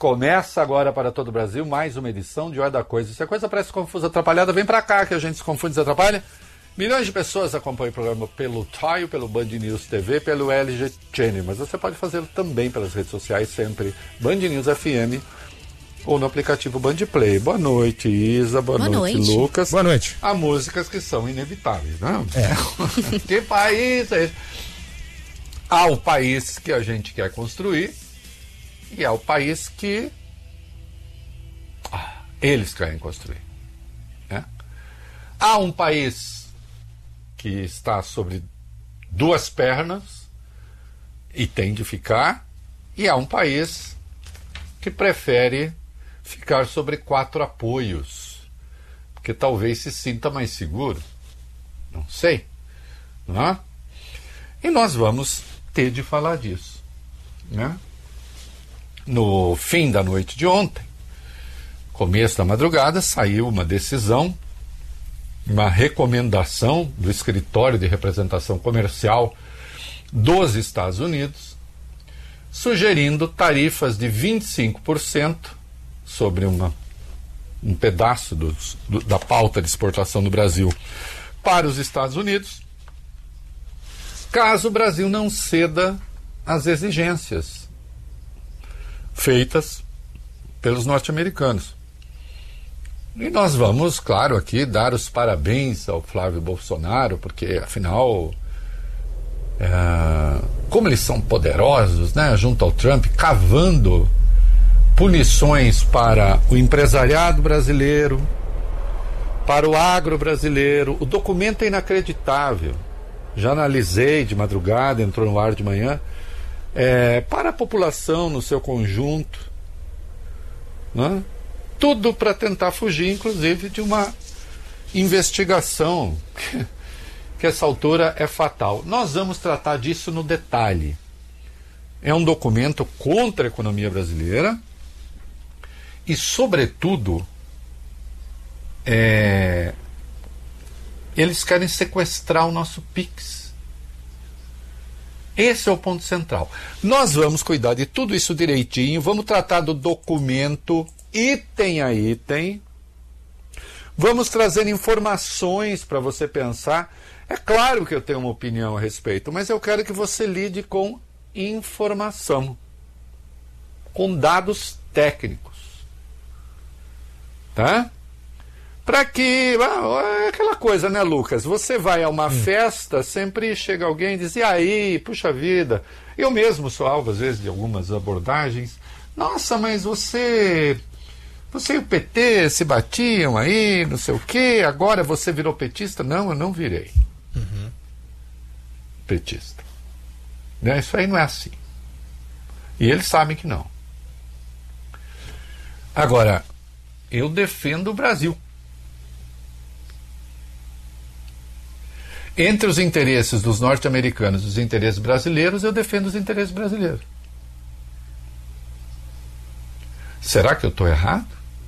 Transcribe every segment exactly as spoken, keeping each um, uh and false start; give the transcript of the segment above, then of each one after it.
Começa agora para todo o Brasil mais uma edição de Hora da Coisa. Se a coisa parece confusa, atrapalhada, vem pra cá que a gente se confunde e se atrapalha. Milhões de pessoas acompanham o programa pelo Tile, pelo Band News T V, pelo L G Channel, mas você pode fazê-lo também pelas redes sociais, sempre Band News F M ou no aplicativo Band Play. Boa noite, Isa. Boa, Boa noite, noite, Lucas. Boa noite. Há músicas que são inevitáveis, não? É. Que país é esse? Há o país que a gente quer construir e há o país que ah, eles querem construir. Né? Há um país que está sobre duas pernas e tem de ficar, e há um país que prefere ficar sobre quatro apoios, porque talvez se sinta mais seguro. Não sei. Não é? E nós vamos ter de falar disso. Né? No fim da noite de ontem, começo da madrugada, saiu uma decisão, uma recomendação do Escritório de Representação Comercial dos Estados Unidos, sugerindo tarifas de vinte e cinco por cento sobre uma, um pedaço dos, do, da pauta de exportação do Brasil para os Estados Unidos, caso o Brasil não ceda às exigências feitas pelos norte-americanos. E nós vamos, claro, aqui dar os parabéns ao Flávio Bolsonaro, porque, afinal, é, como eles são poderosos, né, junto ao Trump, cavando punições para o empresariado brasileiro, para o agro brasileiro. O documento é inacreditável. Já analisei de madrugada, entrou no ar de manhã. É, para a população no seu conjunto, né? Tudo para tentar fugir, inclusive, de uma investigação que, que essa altura é fatal. Nós vamos tratar disso no detalhe. É um documento contra a economia brasileira e, sobretudo, é, eles querem sequestrar o nosso Pix. Esse é o ponto central. Nós vamos cuidar de tudo isso direitinho, vamos tratar do documento item a item, vamos trazer informações para você pensar. É claro que eu tenho uma opinião a respeito, mas eu quero que você lide com informação, com dados técnicos, tá? Para que, é aquela coisa, né, Lucas? Você vai a uma hum. festa, sempre chega alguém e diz, e aí, puxa vida, eu mesmo sou alvo, às vezes, de algumas abordagens. Nossa, mas você, você e o P T se batiam aí, não sei o quê, agora você virou petista? Não, eu não virei uhum. petista. Né? Isso aí não é assim. E eles sabem que não. Agora, eu defendo o Brasil. Entre os interesses dos norte-americanos e os interesses brasileiros, eu defendo os interesses brasileiros. Será que eu estou errado?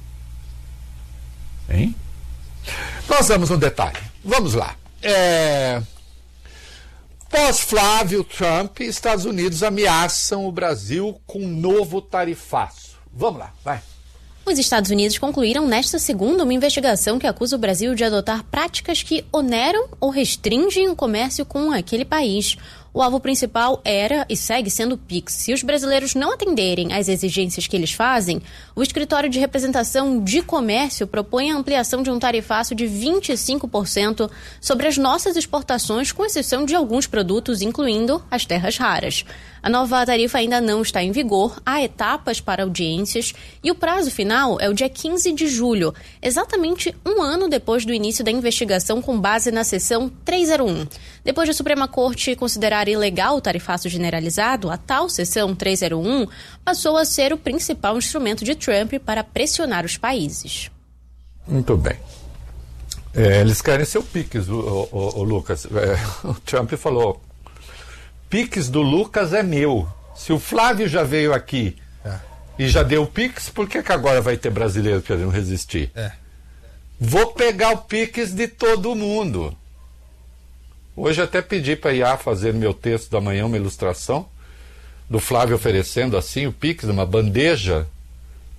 Hein? Nós vamos no detalhe. Vamos lá. É... Pós-Flávio Trump, Estados Unidos ameaçam o Brasil com um novo tarifaço. Vamos lá, vai. Os Estados Unidos concluíram nesta segunda uma investigação que acusa o Brasil de adotar práticas que oneram ou restringem o comércio com aquele país. O alvo principal era e segue sendo o Pix. Se os brasileiros não atenderem às exigências que eles fazem, o Escritório de Representação de Comércio propõe a ampliação de um tarifaço de vinte e cinco por cento sobre as nossas exportações, com exceção de alguns produtos, incluindo as terras raras. A nova tarifa ainda não está em vigor, há etapas para audiências e o prazo final é o dia quinze de julho, exatamente um ano depois do início da investigação com base na seção trezentos e um. Depois da Suprema Corte considerar ilegal o tarifaço generalizado, a tal seção trezentos e um passou a ser o principal instrumento de Trump para pressionar os países. Muito bem. É, eles querem ser o Pix, o, o, o Lucas. É, o Trump falou, Pix do Lucas é meu. Se o Flávio já veio aqui é. e já deu o Pix, por que, que agora vai ter brasileiro querendo resistir? É. Vou pegar o Pix de todo mundo. Hoje até pedi para a I A fazer no meu texto da manhã uma ilustração do Flávio oferecendo assim o Pix, uma bandeja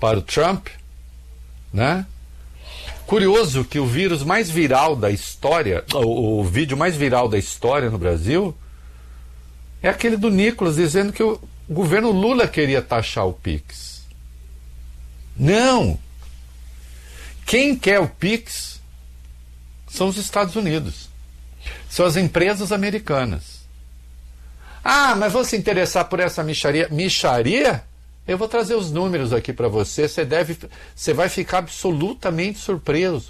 para o Trump, né? Curioso que o vírus mais viral da história, o, o vídeo mais viral da história no Brasil, é aquele do Nicolas dizendo que o governo Lula queria taxar o Pix. Não! Quem quer o Pix são os Estados Unidos. São as empresas americanas. Ah, mas vou se interessar por essa micharia. Micharia? Eu vou trazer os números aqui para você. Você deve, você vai ficar absolutamente surpreso.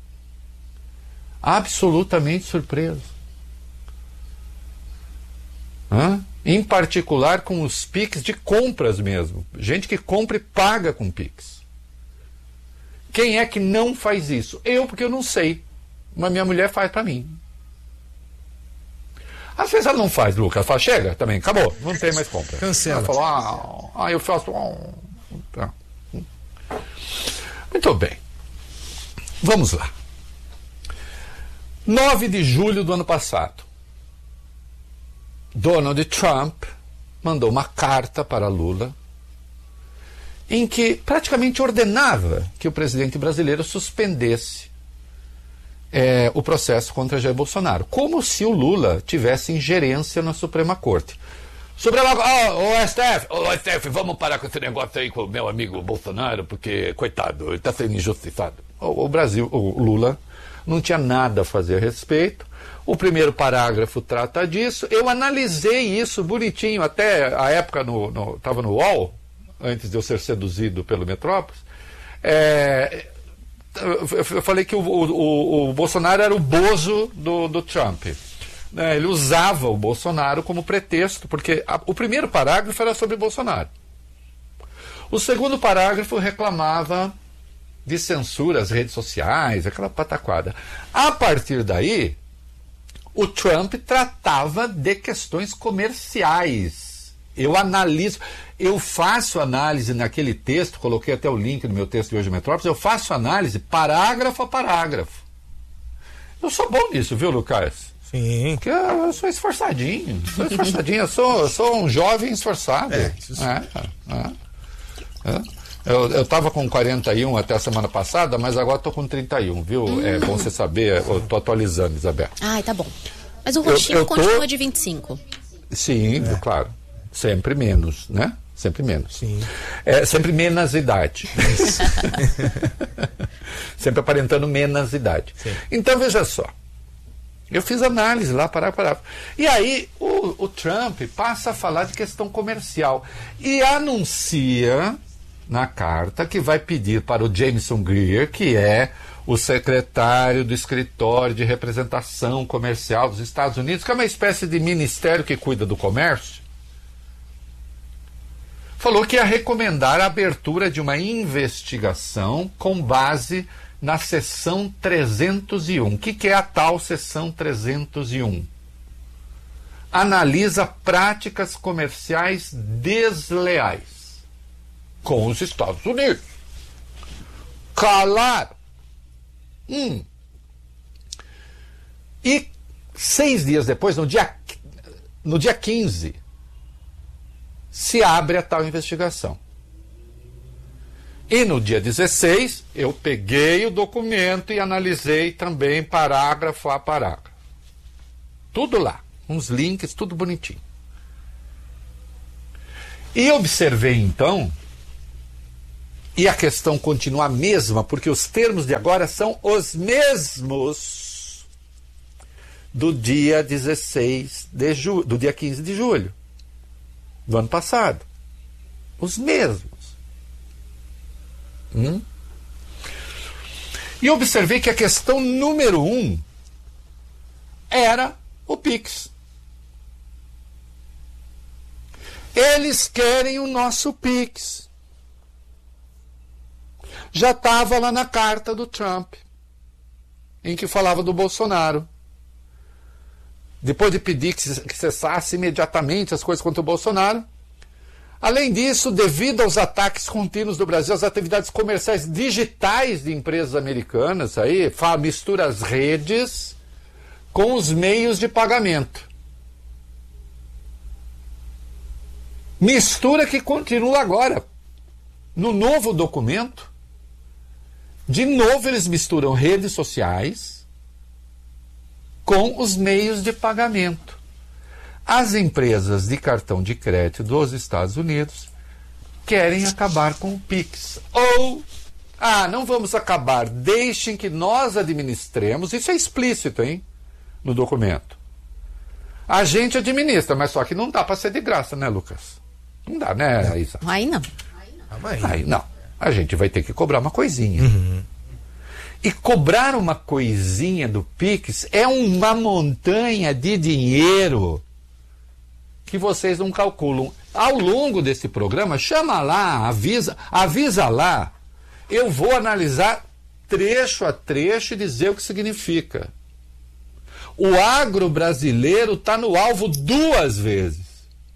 Absolutamente surpreso. Hã? Em particular com os Pix de compras mesmo. Gente que compra e paga com Pix. Quem é que não faz isso? Eu, porque eu não sei. Mas minha mulher faz para mim. Às vezes ela não faz, Lucas. Ela fala, chega, também, acabou, não tem mais compra. Cancela. Ela fala, ah, ah eu faço... Ah. Muito bem. Vamos lá. nove de julho do ano passado, Donald Trump mandou uma carta para Lula em que praticamente ordenava que o presidente brasileiro suspendesse É, o processo contra Jair Bolsonaro, como se o Lula tivesse ingerência na Suprema Corte. Suprema Corte, oh, o S T F, o S T F, vamos parar com esse negócio aí com o meu amigo Bolsonaro, porque, coitado, ele está sendo injustiçado. O, o Brasil, o Lula, não tinha nada a fazer a respeito. O primeiro parágrafo trata disso. Eu analisei isso bonitinho, até a época no, no, estava no U O L, antes de eu ser seduzido pelo Metrópolis. É... Eu falei que o, o, o Bolsonaro era o bozo do, do Trump. Ele usava o Bolsonaro como pretexto, porque a, o primeiro parágrafo era sobre Bolsonaro. O segundo parágrafo reclamava de censura às redes sociais, aquela pataquada. A partir daí, o Trump tratava de questões comerciais. Eu analiso, eu faço análise naquele texto, coloquei até o link no meu texto de hoje, Metrópolis, eu faço análise parágrafo a parágrafo. Eu sou bom nisso, viu, Lucas? Sim. Porque eu, eu sou esforçadinho, sou esforçadinho, eu sou, eu sou um jovem esforçado. É, isso sim. É, é, é. Eu, eu tava com quarenta e um até a semana passada, mas agora tô com trinta e um, viu? Hum. É bom você saber, eu tô atualizando, Isabel. Ai, tá bom. Mas o roxinho eu, eu tô... continua de vinte e cinco. Sim, é. Claro. Sempre menos, né? Sempre menos. Sim. É, sempre menos idade. Sempre aparentando menos idade. Sim. Então, veja só. Eu fiz análise lá, parar, parar. E aí, o, o Trump passa a falar de questão comercial. E anuncia na carta que vai pedir para o Jameson Greer, que é o secretário do Escritório de Representação Comercial dos Estados Unidos, que é uma espécie de ministério que cuida do comércio, falou que ia recomendar a abertura de uma investigação com base na seção trezentos e um. O que, que é a tal seção trezentos e um? Analisa práticas comerciais desleais com os Estados Unidos. Claro. Hum. E seis dias depois, no dia, no dia quinze, se abre a tal investigação. E no dia dezesseis, eu peguei o documento e analisei também parágrafo a parágrafo. Tudo lá, uns links, tudo bonitinho. E observei então, e a questão continua a mesma, porque os termos de agora são os mesmos do dia dezesseis de julho, do dia quinze de julho. Do ano passado. Os mesmos. Hum? E observei que a questão número um era o Pix. Eles querem o nosso Pix. Já estava lá na carta do Trump, em que falava do Bolsonaro. Depois de pedir que cessasse imediatamente as coisas contra o Bolsonaro. Além disso, devido aos ataques contínuos do Brasil, as atividades comerciais digitais de empresas americanas, aí mistura as redes com os meios de pagamento. Mistura que continua agora. No novo documento, de novo eles misturam redes sociais com os meios de pagamento. As empresas de cartão de crédito dos Estados Unidos querem acabar com o Pix. Ou, ah, não vamos acabar, deixem que nós administremos. Isso é explícito, hein, no documento. A gente administra, mas só que não dá para ser de graça, né, Lucas? Não dá, né, Isa? Aí não. Aí não. A gente vai ter que cobrar uma coisinha. Uhum. E cobrar uma coisinha do Pix é uma montanha de dinheiro que vocês não calculam. Ao longo desse programa, chama lá, avisa, avisa lá. Eu vou analisar trecho a trecho e dizer o que significa. O agro brasileiro está no alvo duas vezes.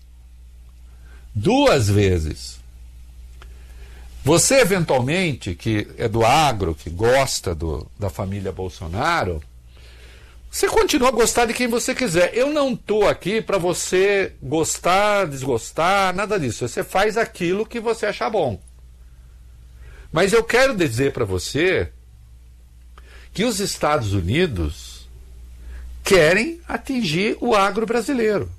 Duas vezes. Você, eventualmente, que é do agro, que gosta do, da família Bolsonaro, você continua a gostar de quem você quiser. Eu não estou aqui para você gostar, desgostar, nada disso. Você faz aquilo que você achar bom. Mas eu quero dizer para você que os Estados Unidos querem atingir o agro brasileiro.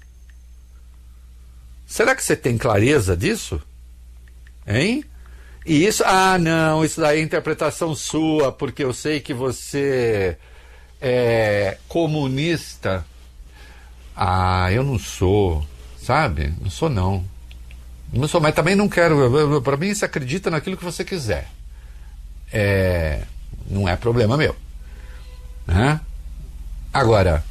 Será que você tem clareza disso? Hein? E isso, ah, não, isso daí é interpretação sua, porque eu sei que você é comunista. Ah, eu não sou, sabe? Não sou, não. Não sou, mas também não quero. Para mim, você acredita naquilo que você quiser. É, não é problema meu. Né? Agora,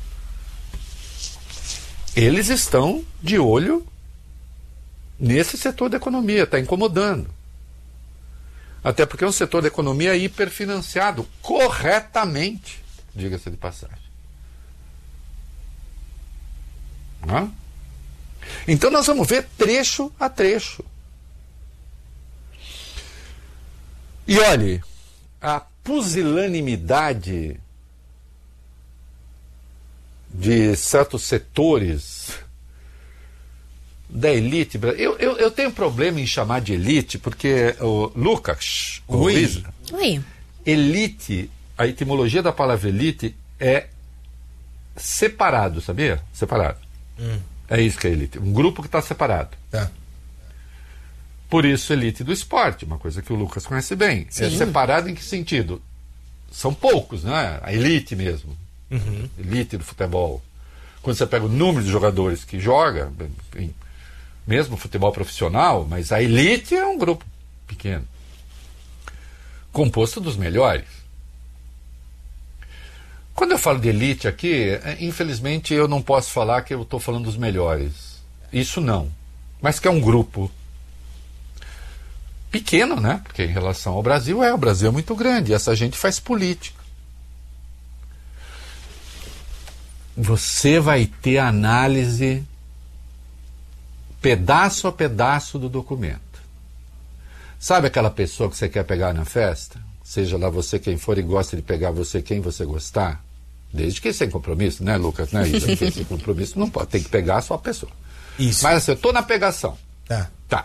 eles estão de olho nesse setor da economia, está incomodando. Até porque é um setor da economia hiperfinanciado, corretamente, diga-se de passagem. Não? Então nós vamos ver trecho a trecho. E olhe, a pusilanimidade de certos setores da elite. Eu, eu, eu tenho problema em chamar de elite, porque o Lucas, o Oi. Luiz, Oi. elite, a etimologia da palavra elite é separado, sabia? Separado. Hum. É isso que é elite. Um grupo que está separado. Tá. Por isso, elite do esporte, uma coisa que o Lucas conhece bem. Sim. É separado em que sentido? São poucos, né? A elite mesmo. Uhum. Elite do futebol. Quando você pega o número de jogadores que joga, enfim, mesmo futebol profissional, mas a elite é um grupo pequeno, composto dos melhores. Quando eu falo de elite aqui, infelizmente eu não posso falar que eu estou falando dos melhores. Isso não. Mas que é um grupo pequeno, né? Porque em relação ao Brasil, é, o Brasil é muito grande. E essa gente faz política. Você vai ter análise pedaço a pedaço do documento. Sabe aquela pessoa que você quer pegar na festa? Seja lá você quem for e gosta de pegar você quem você gostar, desde que sem compromisso, né, Lucas? Né, Isa? Porque sem compromisso não pode, tem que pegar só a pessoa. Isso. Mas assim, eu estou na pegação. Tá. Tá.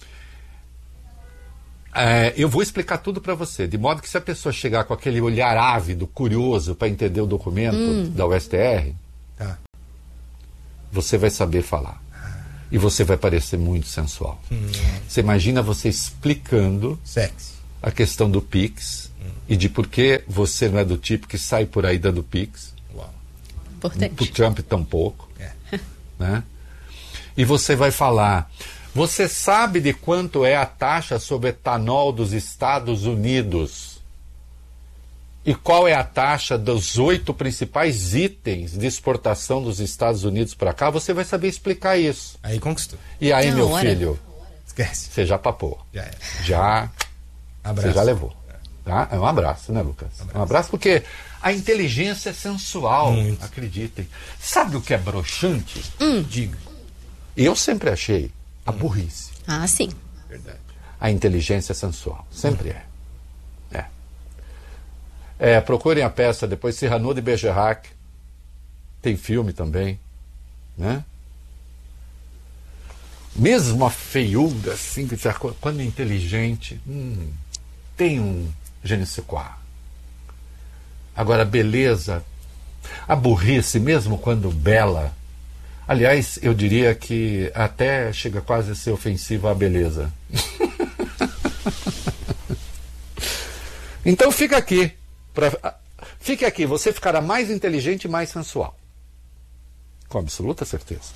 É, eu vou explicar tudo para você, de modo que se a pessoa chegar com aquele olhar ávido, curioso, para entender o documento hum. da U S T R, Tá. você vai saber falar. E você vai parecer muito sensual. Hum. Você imagina você explicando Sexy. a questão do Pix hum. e de por que você não é do tipo que sai por aí dando Pix. Uau. Importante. O Trump tampouco. É. Né? E você vai falar, você sabe de quanto é a taxa sobre etanol dos Estados Unidos? E qual é a taxa dos oito principais itens de exportação dos Estados Unidos para cá? Você vai saber explicar isso. Aí conquistou. E aí, Na meu hora. filho, Esquece. você já papou. Já é. Já, Abraço. você já levou. Tá? É um abraço, né, Lucas? Um abraço. Um abraço porque a inteligência é sensual, Muito. acreditem. Sabe o que é broxante? Hum. Diga. Eu sempre achei a burrice. Ah, sim. Verdade. A inteligência é sensual. Sempre é. É. É, procurem a peça depois, Cyrano de Bergerac. Tem filme também. Né? mesmo a feiura, assim, quando é inteligente, hum, tem um je ne sais quoi. Agora, a beleza, a burrice, mesmo quando bela, aliás, eu diria que até chega quase a ser ofensiva à beleza. Então fica aqui, pra, fique aqui, você ficará mais inteligente e mais sensual. Com absoluta certeza.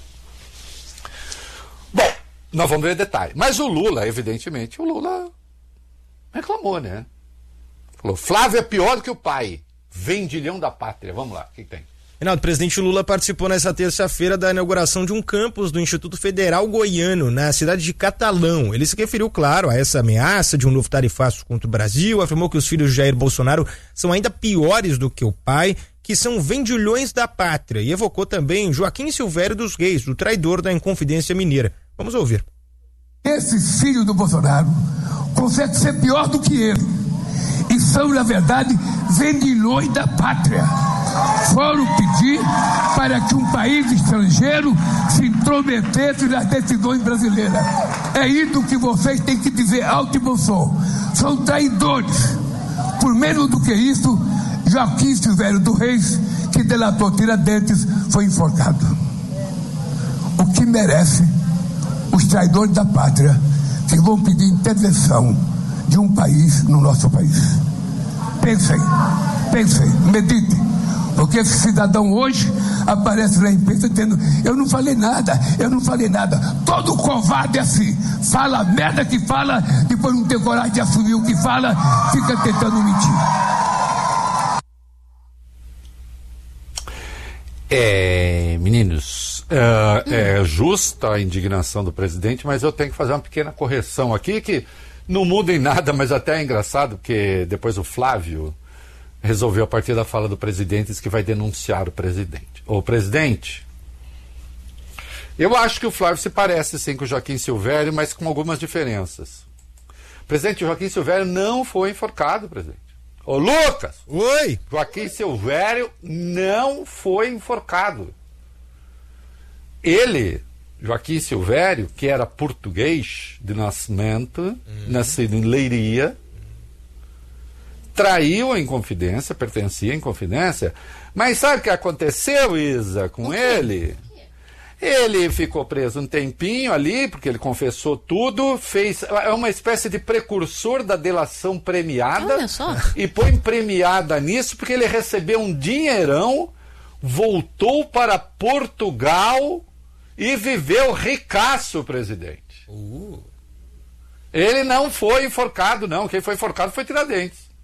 Bom, nós vamos ver detalhe. Mas o Lula, evidentemente, o Lula reclamou, né? Falou, Flávio é pior do que o pai. Vendilhão da pátria. Vamos lá, o que tem? Reinaldo, o presidente Lula participou nessa terça-feira da inauguração de um campus do Instituto Federal Goiano, na cidade de Catalão. Ele se referiu, claro, a essa ameaça de um novo tarifaço contra o Brasil, afirmou que os filhos de Jair Bolsonaro são ainda piores do que o pai, que são vendilhões da pátria, e evocou também Joaquim Silvério dos Reis, o traidor da Inconfidência Mineira. Vamos ouvir. Esses filhos do Bolsonaro conseguem ser pior do que ele, e são, na verdade, vendilhões da pátria. Foram pedir para que um país estrangeiro se intrometesse nas decisões brasileiras. É isso que vocês têm que dizer alto e bom som. São traidores. Por menos do que isso, Joaquim Silvério dos Reis, que delatou Tiradentes, foi enforcado. O que merece os traidores da pátria que vão pedir intervenção de um país no nosso país. Pensem, pensem, meditem. Porque esse cidadão hoje aparece na imprensa dizendo, eu não falei nada, eu não falei nada. Todo covarde é assim, fala a merda que fala, depois não tem coragem de assumir o que fala, fica tentando mentir. É, meninos, uh, é justa a indignação do presidente, mas eu tenho que fazer uma pequena correção aqui, que não muda em nada, mas até é engraçado, porque depois o Flávio resolveu, a partir da fala do presidente, que vai denunciar o presidente. Ô, presidente, eu acho que o Flávio se parece, sim, com o Joaquim Silvério, mas com algumas diferenças. O presidente Joaquim Silvério não foi enforcado, presidente. Ô, Lucas! Oi! Joaquim Silvério não foi enforcado. Ele, Joaquim Silvério, que era português de nascimento, uhum. nascido em Leiria, traiu a Inconfidência, pertencia à Inconfidência, mas sabe o que aconteceu, Isa, com ele? Ele ficou preso um tempinho ali, porque ele confessou tudo, fez, é uma espécie de precursor da delação premiada, olha só. E põe premiada nisso, porque ele recebeu um dinheirão, voltou para Portugal e viveu ricaço, presidente. Uh. Ele não foi enforcado, não. Quem foi enforcado foi Tiradentes.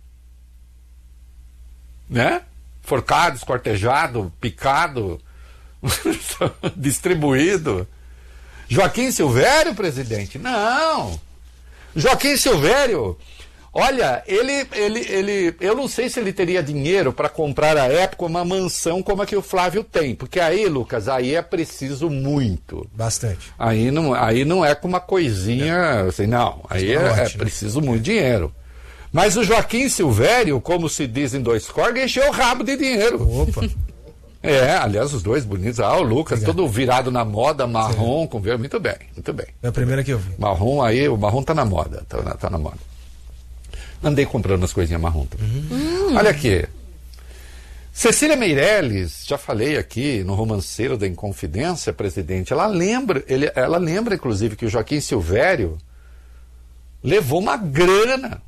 Né? Forcado, esquartejado, picado, distribuído. Joaquim Silvério, presidente? Não. Joaquim Silvério, olha, ele, ele, ele, eu não sei se ele teria dinheiro para comprar à época uma mansão como a que o Flávio tem, porque aí, Lucas, aí é preciso muito. Bastante. Aí não, aí não é com uma coisinha, assim, não. Aí é, é preciso muito dinheiro. Mas o Joaquim Silvério, como se diz em dois corgas, encheu o rabo de dinheiro. Opa! É, aliás, os dois bonitos. Ah, o Lucas, obrigado. Todo virado na moda, marrom, com verde. Muito bem, muito bem. É a primeira que eu vi. Marrom aí, o marrom tá na moda. Tá na, tá na moda. Andei comprando as coisinhas marrom também. Uhum. Olha aqui. Cecília Meirelles, já falei aqui no Romanceiro da Inconfidência, presidente, ela lembra, ele, ela lembra, inclusive, que o Joaquim Silvério levou uma grana.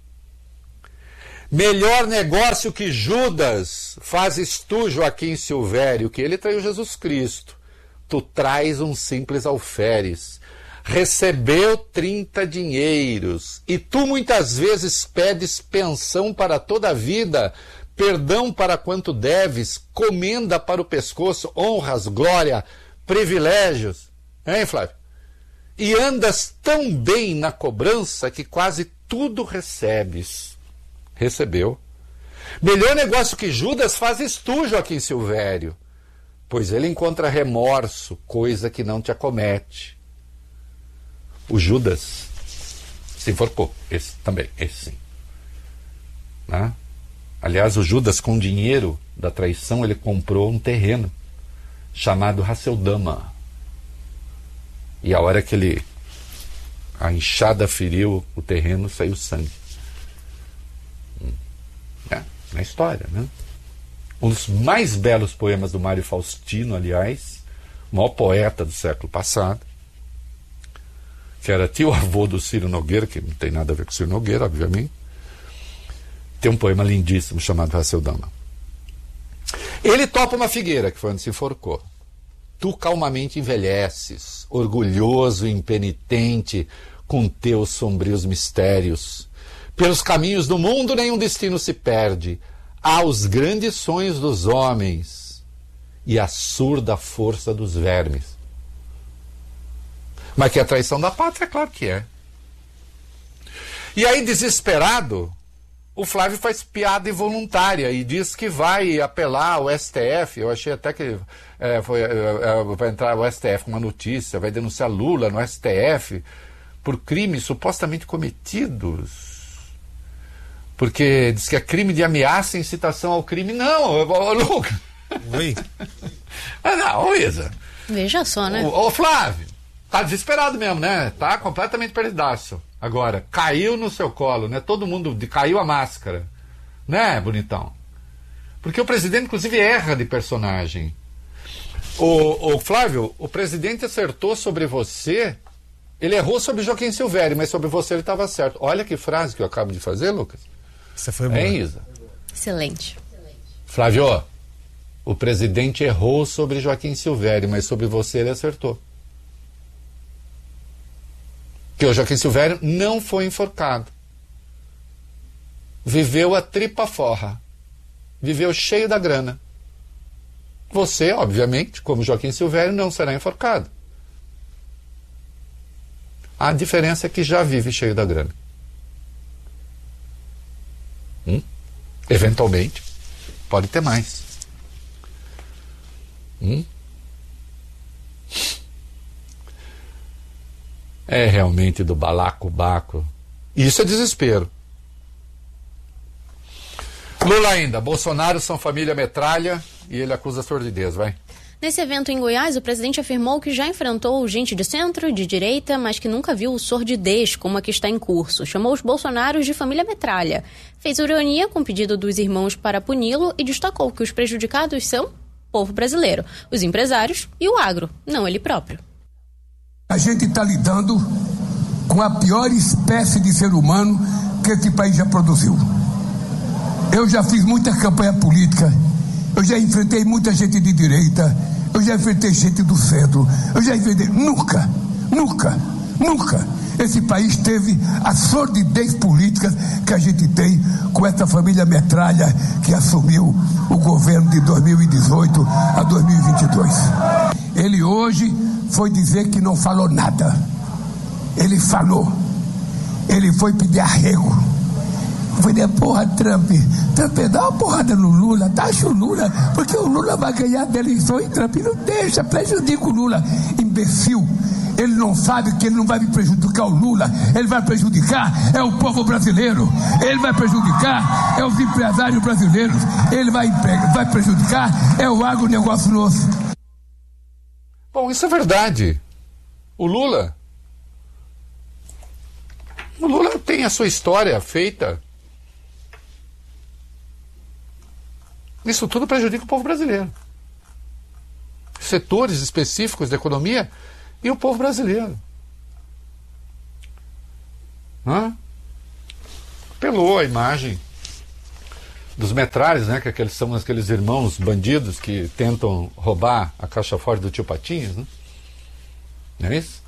Melhor negócio que Judas, fazes tu, Joaquim Silvério, que ele traiu Jesus Cristo. Tu traz um simples alferes. Recebeu trinta dinheiros. E tu muitas vezes pedes pensão para toda a vida, perdão para quanto deves, comenda para o pescoço, honras, glória, privilégios. Hein, Flávio? E andas tão bem na cobrança que quase tudo recebes. Recebeu. Melhor negócio que Judas fazes tu, Joaquim Silvério, pois ele encontra remorso, coisa que não te acomete. O Judas se enforcou, esse também, esse sim. Né? Aliás, o Judas, com dinheiro da traição, ele comprou um terreno chamado Hasseldama. E a hora que ele... a enxada feriu o terreno, saiu sangue. É, na história, né? Um dos mais belos poemas do Mário Faustino, aliás, o maior poeta do século passado, que era tio-avô do Ciro Nogueira, que não tem nada a ver com o Ciro Nogueira, obviamente, tem um poema lindíssimo chamado Hasseldama. Ele topa uma figueira, que foi onde se enforcou. Tu calmamente envelheces, orgulhoso e impenitente, com teus sombrios mistérios. Pelos caminhos do mundo nenhum destino se perde. Há os grandes sonhos dos homens e a surda força dos vermes. Mas que é a traição da pátria, claro que é. E aí, desesperado, o Flávio faz piada involuntária e diz que vai apelar ao S T F. Eu achei até que é, foi, é, é, vai entrar o S T F com uma notícia, vai denunciar Lula no S T F por crimes supostamente cometidos. Porque diz que é crime de ameaça e incitação ao crime. Não, ô, Lucas. Oi. Ah, não, ô Isa. Veja só, né? Ô, ô Flávio, tá desesperado mesmo, né? Tá completamente perdidaço. Agora, caiu no seu colo, né? Todo mundo, caiu a máscara. Né, bonitão? Porque o presidente, inclusive, erra de personagem. O, o Flávio, o presidente acertou sobre você, ele errou sobre Joaquim Silvério, mas sobre você ele estava certo. Olha que frase que eu acabo de fazer, Lucas. Isso foi bom. Hein, Isa? Excelente. Flávio, o presidente errou sobre Joaquim Silvério, mas sobre você ele acertou. Que o Joaquim Silvério não foi enforcado. Viveu a tripa forra. Viveu cheio da grana. Você, obviamente, como Joaquim Silvério, não será enforcado. A diferença é que já vive cheio da grana. Hum? Eventualmente, pode ter mais. Hum? É realmente do balacobaco. Isso é desespero. Lula ainda. Bolsonaro são família metralha e ele acusa a sordidez. Vai. Nesse evento em Goiás, o presidente afirmou que já enfrentou gente de centro e de direita, mas que nunca viu sordidez como a que está em curso. Chamou os bolsonaros de família metralha. Fez ironia com o pedido dos irmãos para puni-lo e destacou que os prejudicados são o povo brasileiro, os empresários e o agro, não ele próprio. A gente está lidando com a pior espécie de ser humano que esse país já produziu. Eu já fiz muita campanha política, eu já enfrentei muita gente de direita, eu já enfrentei gente do centro, eu já enfrentei... Nunca, nunca, nunca esse país teve a sordidez política que a gente tem com essa família metralha que assumiu o governo de dois mil e dezoito a dois mil e vinte e dois. Ele hoje foi dizer que não falou nada. Ele falou. Ele foi pedir arrego. Foi dizer, porra, Trump, Trump, dá uma porrada no Lula, taxa o Lula, porque o Lula vai ganhar da eleição e Trump não deixa, prejudica o Lula. Imbecil, ele não sabe que ele não vai prejudicar o Lula, ele vai prejudicar é o povo brasileiro, ele vai prejudicar é os empresários brasileiros, ele vai, vai prejudicar é o agronegócio nosso. Bom, isso é verdade. O Lula... O Lula tem a sua história feita. Isso tudo prejudica o povo brasileiro. Setores específicos da economia e o povo brasileiro. Hã? Pelou a imagem dos metralhas, né? Que aqueles são aqueles irmãos bandidos que tentam roubar a caixa forte do tio Patinhas, né? Não é isso?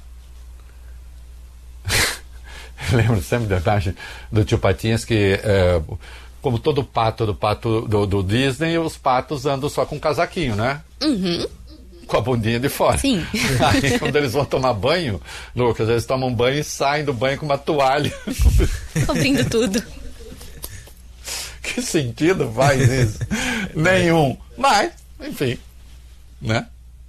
Eu lembro sempre da imagem do tio Patinhas que, é, como todo pato do pato do, do Disney, os patos andam só com um casaquinho, né? Uhum. Com a bundinha de fora. Sim. Aí quando eles vão tomar banho, Lucas, eles tomam banho e saem do banho com uma toalha. Cobrindo tudo. Que sentido faz isso? Nenhum. Mas, enfim, né?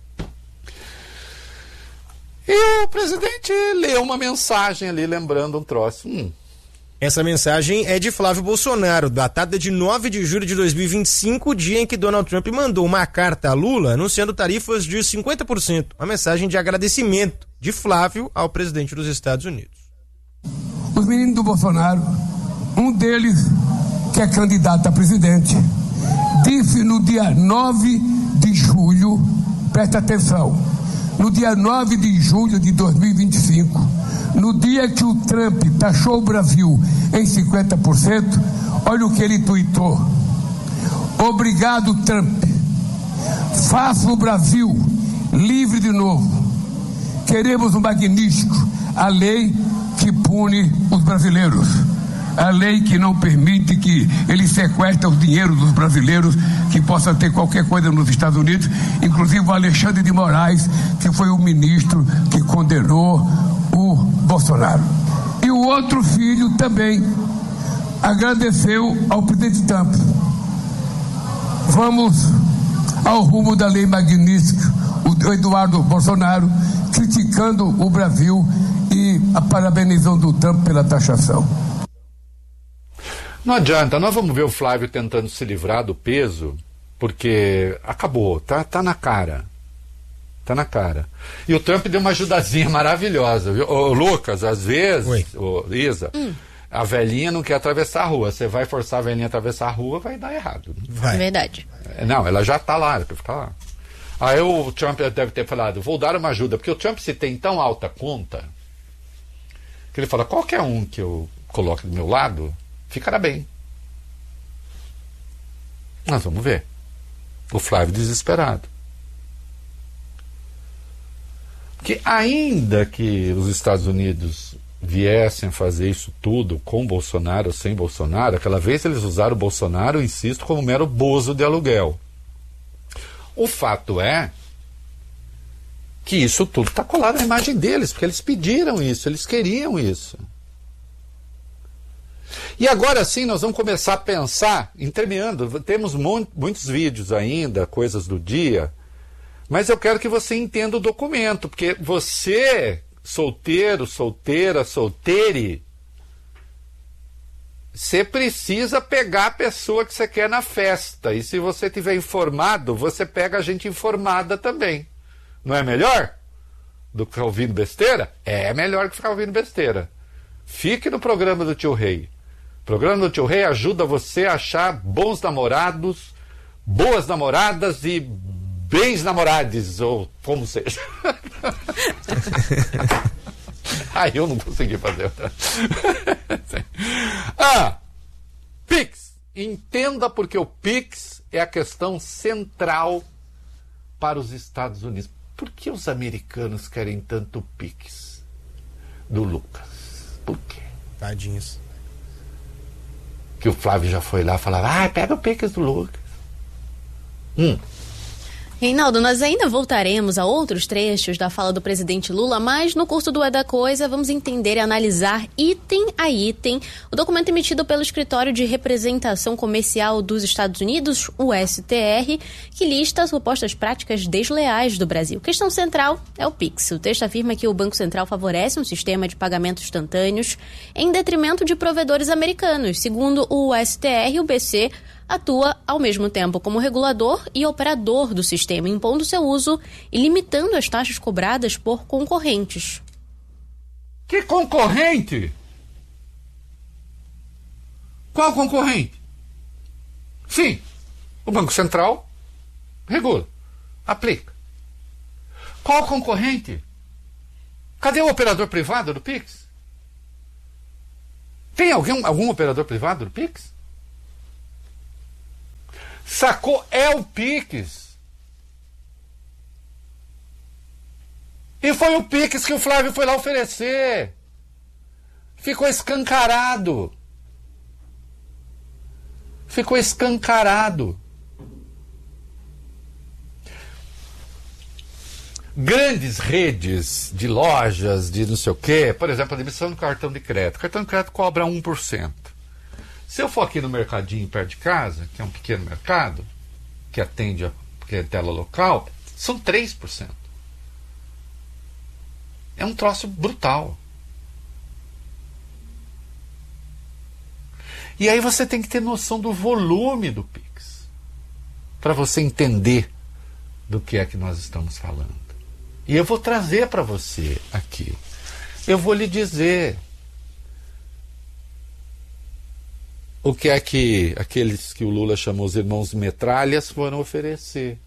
E o presidente leu uma mensagem ali, lembrando um troço. Hum. Essa mensagem é de Flávio Bolsonaro, datada de nove de julho de dois mil e vinte e cinco, o dia em que Donald Trump mandou uma carta a Lula anunciando tarifas de cinquenta por cento, uma mensagem de agradecimento. de Flávio ao presidente dos Estados Unidos. Os meninos do Bolsonaro, um deles, que é candidato a presidente, disse no dia nove de julho, presta atenção, no dia nove de julho de dois mil e vinte e cinco, no dia que o Trump taxou o Brasil em cinquenta por cento, olha o que ele tuitou: obrigado, Trump, faça o Brasil livre de novo. Queremos um magnífico, a lei que pune os brasileiros, a lei que não permite que ele sequestre o dinheiro dos brasileiros que possa ter qualquer coisa nos Estados Unidos, inclusive o Alexandre de Moraes, que foi o ministro que condenou o Bolsonaro. E o outro filho também agradeceu ao presidente Trump. Vamos ao rumo da lei magnífica, o Eduardo Bolsonaro criticando o Brasil e parabenizando o Trump pela taxação. Não adianta, nós vamos ver o Flávio tentando se livrar do peso, porque acabou, tá, tá na cara. Tá na cara. E o Trump deu uma ajudazinha maravilhosa, viu? Ô, Lucas, às vezes, ô, Isa, hum. a velhinha não quer atravessar a rua. Você vai forçar a velhinha a atravessar a rua, vai dar errado. Vai. É verdade. Não, ela já tá lá, ela vai ficar lá. Aí o Trump deve ter falado, vou dar uma ajuda, porque o Trump se tem tão alta conta, que ele fala, qualquer um que eu coloque do meu lado, ficará bem. Nós vamos ver. O Flávio desesperado. Porque ainda que os Estados Unidos viessem a fazer isso tudo com Bolsonaro ou sem Bolsonaro, aquela vez eles usaram o Bolsonaro, insisto, como mero bozo de aluguel. O fato é que isso tudo está colado na imagem deles, porque eles pediram isso, eles queriam isso. E agora sim nós vamos começar a pensar, entremeando, temos mu- muitos vídeos ainda, coisas do dia, mas eu quero que você entenda o documento, porque você, solteiro, solteira, solteire, você precisa pegar a pessoa que você quer na festa. E se você estiver informado, você pega a gente informada também. Não é melhor do que ficar ouvindo besteira? É melhor que ficar ouvindo besteira. Fique no programa do Tio Rei. O programa do Tio Rei ajuda você a achar bons namorados, boas namoradas e bens namorades, ou como seja. Aí eu não consegui fazer. Ah, Pix. Entenda porque o Pix é a questão central para os Estados Unidos. Por que os americanos querem tanto Pix do Lucas? Por quê? Tadinhos. Que o Flávio já foi lá e falava, ah, pega o Pix do Lucas. Hum. Reinaldo, nós ainda voltaremos a outros trechos da fala do presidente Lula, mas no curso do É da Coisa vamos entender e analisar item a item o documento emitido pelo Escritório de Representação Comercial dos Estados Unidos, o S T R, que lista as supostas práticas desleais do Brasil. Questão central é o Pix. O texto afirma que o Banco Central favorece um sistema de pagamentos instantâneos em detrimento de provedores americanos. Segundo o S T R, o B C atua ao mesmo tempo como regulador e operador do sistema, impondo seu uso e limitando as taxas cobradas por concorrentes. Que concorrente? Qual concorrente? Sim, o Banco Central regula, aplica. Qual concorrente? Cadê o operador privado do Pix? Tem alguém, algum operador privado do Pix? Sacou? É o Pix. E foi o Pix que o Flávio foi lá oferecer. Ficou escancarado. Ficou escancarado. Grandes redes de lojas, de não sei o quê, por exemplo, a emissão do cartão de crédito. O cartão de crédito cobra um por cento. Se eu for aqui no mercadinho perto de casa, que é um pequeno mercado, que atende a clientela local, são três por cento. É um troço brutal. E aí você tem que ter noção do volume do Pix, para você entender do que é que nós estamos falando. E eu vou trazer para você aqui. Eu vou lhe dizer o que é que aqueles que o Lula chamou os irmãos metralhas foram oferecer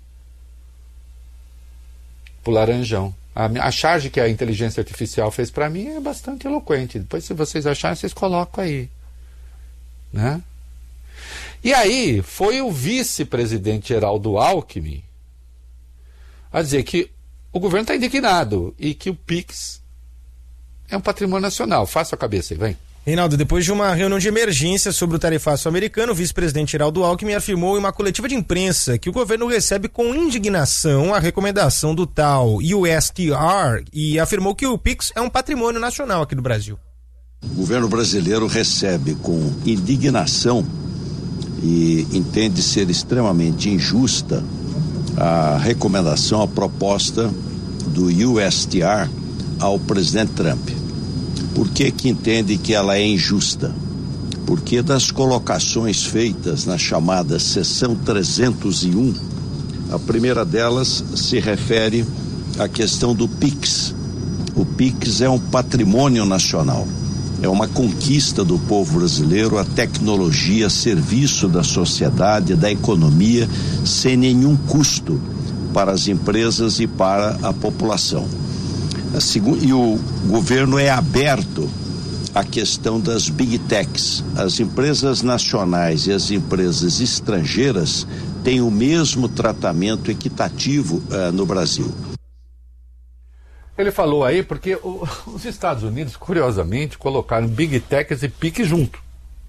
pro Laranjão. A, a charge que a inteligência artificial fez para mim é bastante eloquente. Depois, se vocês acharem, vocês colocam aí. Né? E aí, foi o vice-presidente Geraldo Alckmin a dizer que o governo está indignado e que o Pix é um patrimônio nacional. Faça a cabeça aí, vem. Reinaldo, depois de uma reunião de emergência sobre o tarifaço americano, o vice-presidente Geraldo Alckmin afirmou em uma coletiva de imprensa que o governo recebe com indignação a recomendação do tal U S T R e afirmou que o Pix é um patrimônio nacional aqui do Brasil. O governo brasileiro recebe com indignação e entende ser extremamente injusta a recomendação, a proposta do U S T R ao presidente Trump. Por que que entende que ela é injusta? Porque das colocações feitas na chamada seção trezentos e um, a primeira delas se refere à questão do Pix. O Pix é um patrimônio nacional, é uma conquista do povo brasileiro, a tecnologia a serviço da sociedade, da economia, sem nenhum custo para as empresas e para a população. E o governo é aberto à questão das big techs. As empresas nacionais e as empresas estrangeiras têm o mesmo tratamento equitativo uh, no Brasil. Ele falou aí porque o, os Estados Unidos, curiosamente, colocaram big techs e Pix junto.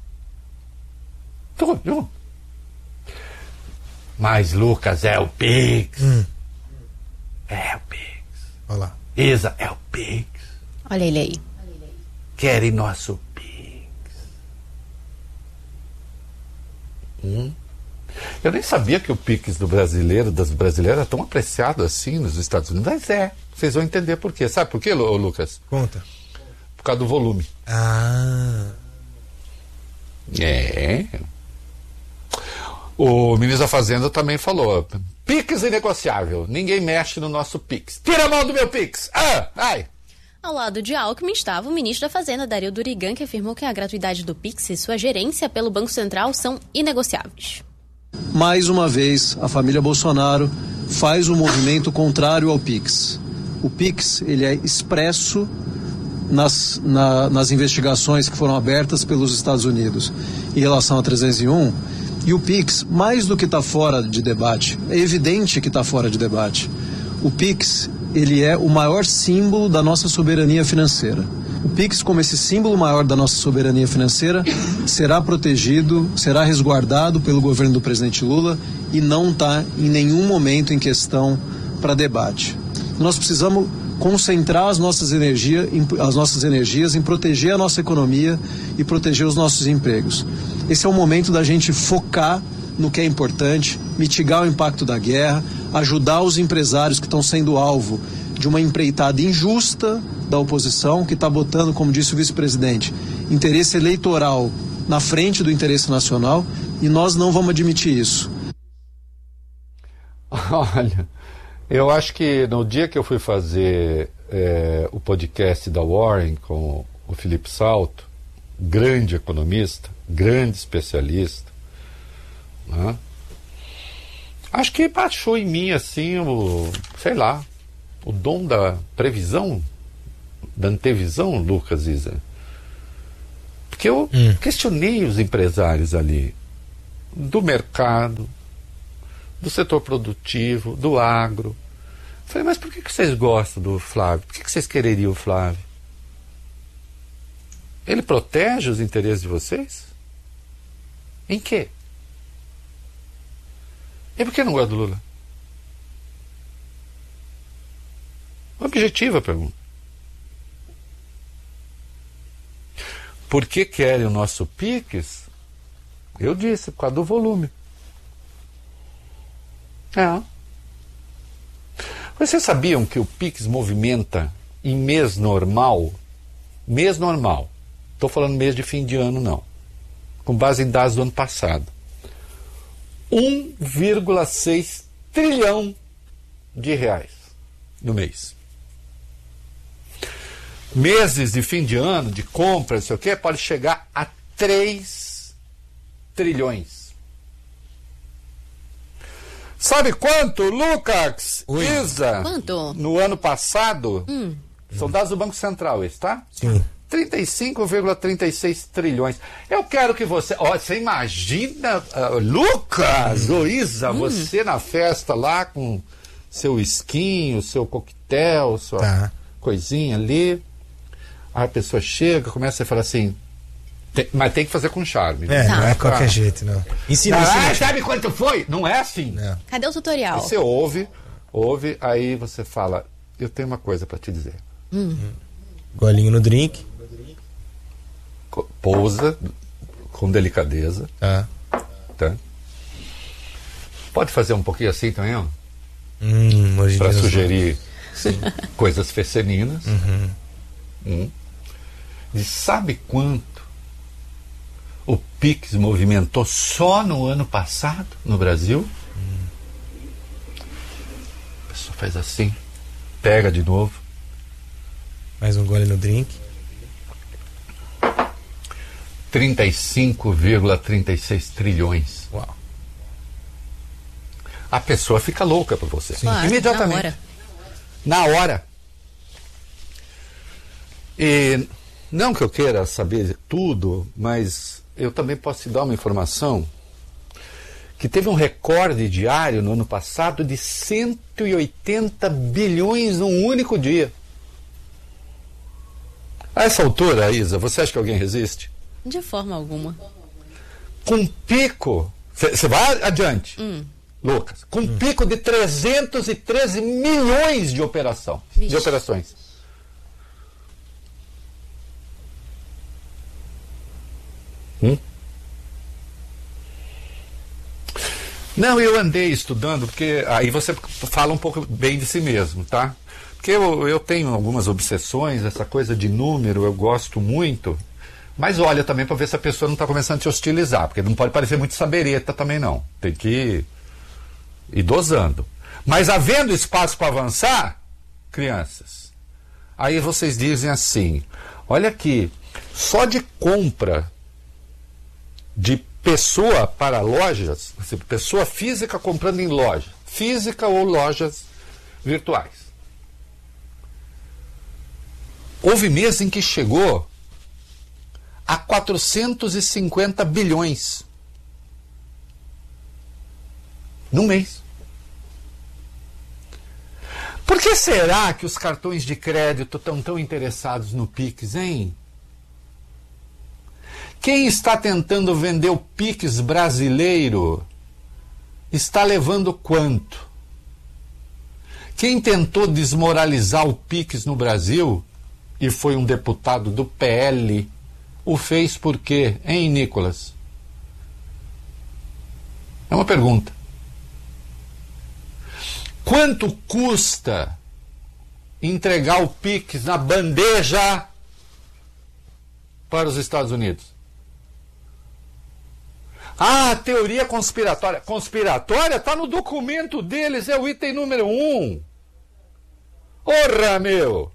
Tudo junto. Mas, Lucas, é o Pix. Hum. É o Pix. Olha lá. Isa, é o Pix. Olha ele aí. Querem nosso Pix. Hum. Eu nem sabia que o Pix do brasileiro, das brasileiras, é tão apreciado assim nos Estados Unidos. Mas é. Vocês vão entender por quê. Sabe por quê, Lucas? Conta. Por causa do volume. Ah. É. O ministro da Fazenda também falou: Pix inegociável, ninguém mexe no nosso Pix. Tira a mão do meu Pix! Ah, ai! Ao lado de Alckmin estava o ministro da Fazenda, Dario Durigan, que afirmou que a gratuidade do Pix e sua gerência pelo Banco Central são inegociáveis. Mais uma vez, a família Bolsonaro faz um movimento contrário ao Pix. O Pix, ele é expresso nas, na, nas investigações que foram abertas pelos Estados Unidos em relação a trezentos e um. E o Pix, mais do que está fora de debate, é evidente que está fora de debate. O Pix, ele é o maior símbolo da nossa soberania financeira. O Pix, como esse símbolo maior da nossa soberania financeira, será protegido, será resguardado pelo governo do presidente Lula e não está em nenhum momento em questão para debate. Nós precisamos concentrar as nossas, energia, as nossas energias em proteger a nossa economia e proteger os nossos empregos. Esse é o momento da gente focar no que é importante, mitigar o impacto da guerra, ajudar os empresários que estão sendo alvo de uma empreitada injusta da oposição, que está botando, como disse o vice-presidente, interesse eleitoral na frente do interesse nacional, e nós não vamos admitir isso. Olha, eu acho que no dia que eu fui fazer é, o podcast da Warren com o Felipe Salto, grande economista, grande especialista, né? Acho que baixou em mim assim o, sei lá, o dom da previsão, da antevisão, Lucas Isa. Porque eu hum. questionei os empresários ali, do mercado, do setor produtivo, do agro. Falei, mas por que que vocês gostam do Flávio? Por que que vocês quereriam o Flávio? Ele protege os interesses de vocês? Em quê? E por que não gosta do Lula? Objetiva a pergunta. Por que querem o nosso Pix? Eu disse, por causa do volume. É. Vocês sabiam que o Pix movimenta em mês normal? Mês normal. Estou falando mês de fim de ano, não. Com base em dados do ano passado. um vírgula seis trilhão de reais no mês. meses de fim de ano, de compra, não sei o quê, pode chegar a três trilhões. Sabe quanto, Lucas? Oi. Isa? Quanto? No ano passado, Hum. são dados do Banco Central, esse, tá? Sim. trinta e cinco vírgula trinta e seis trilhões. Eu quero que você... Ó, você imagina, uh, Lucas, ou Isa, Hum. você na festa lá com seu esquinho, seu coquetel, sua Tá. coisinha ali. Aí a pessoa chega, começa a falar assim... tem- mas tem que fazer com charme. É, Tá. não é qualquer Ah. jeito, não. Ensina, Ah, ensina. sabe quanto foi? Não é assim. Não. Cadê o tutorial? Você ouve, ouve, aí você fala, eu tenho uma coisa para te dizer. Golinho no drink. Co- Pousa com delicadeza, Tá. tá? Pode fazer um pouquinho assim também, ó, Hum, hoje em para dia- sugerir coisas femininas. Hum. E sabe quanto o Pix movimentou só no ano passado no Brasil? A pessoa faz assim, pega de novo. Mais um gole no drink. trinta e cinco vírgula trinta e seis trilhões. Uau. A pessoa fica louca por você. Claro, Imediatamente. na hora. Na hora. E não que eu queira saber tudo, mas eu também posso te dar uma informação que teve um recorde diário no ano passado de cento e oitenta bilhões num único dia. A essa altura, Isa, você acha que alguém resiste? De forma alguma. Com pico, você vai adiante, Lucas, com pico de trezentos e treze milhões de operação, de Vixe. operações. Hum? Não, eu andei estudando, porque aí você fala um pouco bem de si mesmo, tá? Porque eu, eu tenho algumas obsessões, essa coisa de número, eu gosto muito. Mas olha também para ver se a pessoa não está começando a te hostilizar, porque não pode parecer muito sabereta também não. Tem que ir dosando. Mas havendo espaço para avançar, crianças, aí vocês dizem assim, olha aqui, só de compra de pessoa para lojas, assim, pessoa física comprando em loja, física ou lojas virtuais. Houve mês em que chegou a quatrocentos e cinquenta bilhões. Num mês. Por que será que os cartões de crédito estão tão interessados no Pix, hein? Quem está tentando vender o Pix brasileiro está levando quanto? Quem tentou desmoralizar o Pix no Brasil, e foi um deputado do P L, o fez por quê, hein, Nicolas? É uma pergunta. Quanto custa entregar o Pix na bandeja para os Estados Unidos? Ah, teoria conspiratória. Conspiratória está no documento deles, é o item número um. Ora, meu!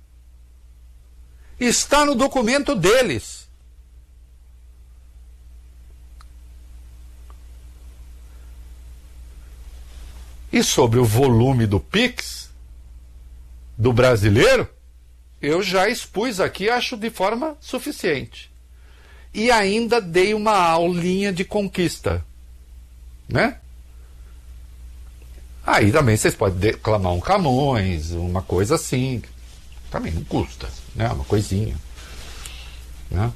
Está no documento deles. E sobre o volume do Pix do brasileiro, eu já expus aqui, acho de forma suficiente. E ainda dei uma aulinha de conquista, né? Aí também vocês podem declamar um Camões, uma coisa assim, também não custa, né? Uma coisinha, né?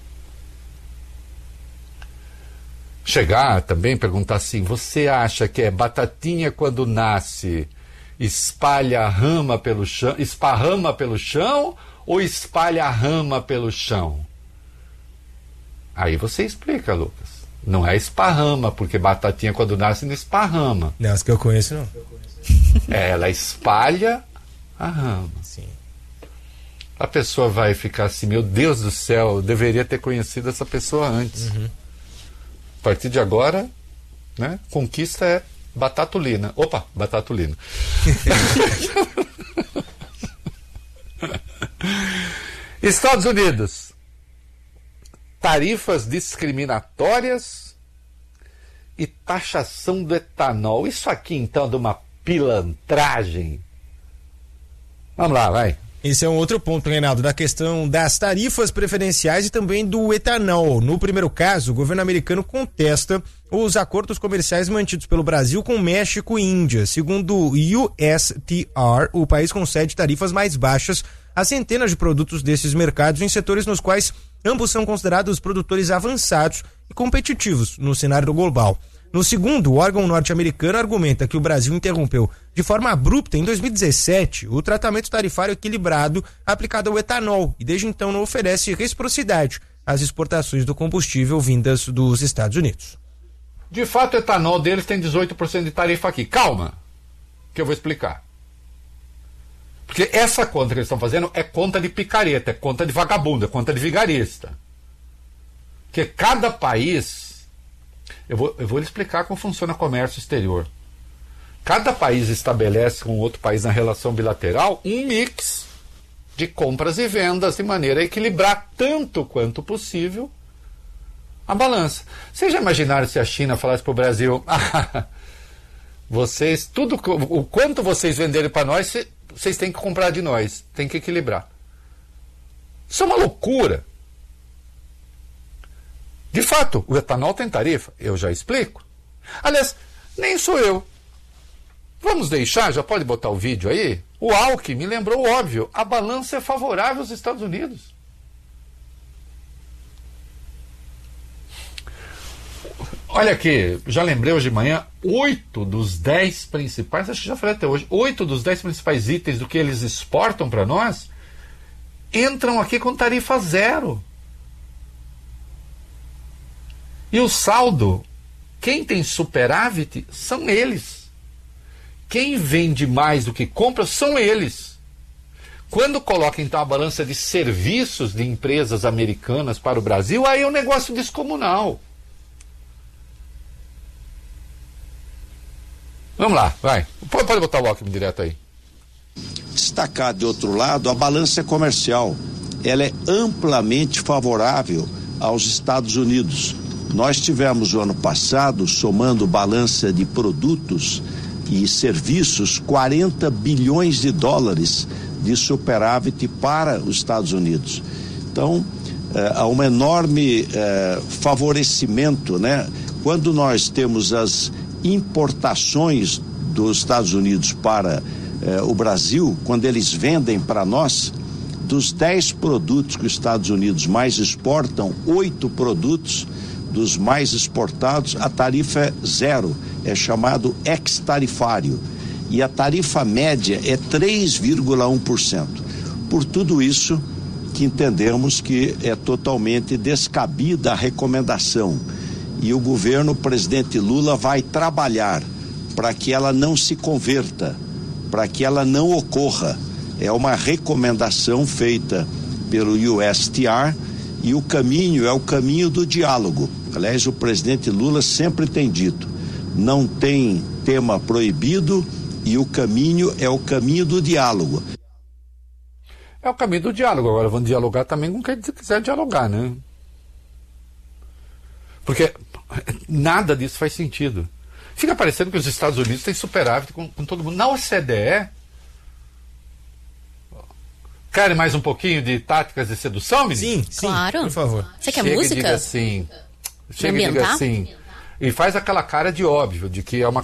Chegar também, perguntar assim, você acha que é batatinha quando nasce, espalha a rama pelo chão, esparrama pelo chão ou espalha a rama pelo chão? Aí você explica, Lucas. Não é esparrama, porque batatinha quando nasce não esparrama. Não, as que eu conheço não. É, ela espalha a rama. Sim. A pessoa vai ficar assim, meu Deus do céu, eu deveria ter conhecido essa pessoa antes. Uhum. A partir de agora, né, conquista é batatulina. Opa, batatulina. Estados Unidos. Tarifas discriminatórias e taxação do etanol. Isso aqui, então, é de uma pilantragem. Vamos lá, vai. Esse é um outro ponto, Reinaldo, da questão das tarifas preferenciais e também do etanol. No primeiro caso, o governo americano contesta os acordos comerciais mantidos pelo Brasil com México e Índia. Segundo o U S T R, o país concede tarifas mais baixas a centenas de produtos desses mercados em setores nos quais ambos são considerados produtores avançados e competitivos no cenário global. No segundo, o órgão norte-americano argumenta que o Brasil interrompeu de forma abrupta, em dois mil e dezessete, o tratamento tarifário equilibrado aplicado ao etanol e desde então não oferece reciprocidade às exportações do combustível vindas dos Estados Unidos. De fato, o etanol deles tem dezoito por cento de tarifa aqui. Calma, que eu vou explicar. Porque essa conta que eles estão fazendo é conta de picareta, é conta de vagabundo, é conta de vigarista. Porque cada país... Eu vou, eu vou lhe explicar como funciona o comércio exterior. Cada país estabelece com outro país na relação bilateral um mix de compras e vendas de maneira a equilibrar tanto quanto possível a balança. Vocês já imaginaram se a China falasse para o Brasil: ah, vocês, tudo, o quanto vocês venderem para nós, vocês têm que comprar de nós, tem que equilibrar. Isso é uma loucura. De fato, o etanol tem tarifa, eu já explico. Aliás, nem sou eu. Vamos deixar, já pode botar o vídeo aí? O Alckmin me lembrou o óbvio, a balança é favorável aos Estados Unidos. Olha aqui, já lembrei hoje de manhã, oito dos dez principais, acho que já falei até hoje, oito dos dez principais itens do que eles exportam para nós, entram aqui com tarifa zero. E o saldo, quem tem superávit são eles. Quem vende mais do que compra são eles. Quando coloca então a balança de serviços de empresas americanas para o Brasil, aí é um negócio descomunal. Vamos lá, vai. Pode botar o Alckmin direto aí. Destacar de outro lado, a balança comercial. Ela é amplamente favorável aos Estados Unidos. Nós tivemos o ano passado, somando balança de produtos e serviços, quarenta bilhões de dólares de superávit para os Estados Unidos. Então, eh, há um enorme eh, favorecimento, né? Quando nós temos as importações dos Estados Unidos para eh, o Brasil, quando eles vendem para nós, dos dez produtos que os Estados Unidos mais exportam, oito produtos dos mais exportados, a tarifa é zero, é chamado ex-tarifário. E a tarifa média é três vírgula um por cento. Por tudo isso que entendemos que é totalmente descabida a recomendação. E o governo, o presidente Lula, vai trabalhar para que ela não se converta, para que ela não ocorra. É uma recomendação feita pelo U S T R e o caminho é o caminho do diálogo. Aliás, o presidente Lula sempre tem dito, não tem tema proibido e o caminho é o caminho do diálogo. É o caminho do diálogo. Agora vamos dialogar também com quem quiser dialogar, né? Porque nada disso faz sentido. Fica parecendo que os Estados Unidos têm superávit com, com todo mundo. Na O C D E, querem mais um pouquinho de táticas de sedução, menino? Sim, sim, claro. por favor. Você quer Chega música? E diga assim, chega e diga assim. E faz aquela cara de óbvio, de que é uma